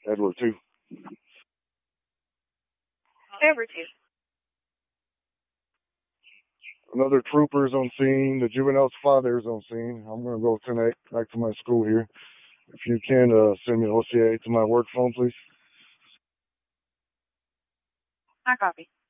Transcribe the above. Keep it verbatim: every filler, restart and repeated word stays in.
Edward two. Edward two. Another trooper's on scene. The juvenile's father is on scene. I'm going to go tonight back to my school here. If you can, uh, send me an O C A to my work phone, please. I copy.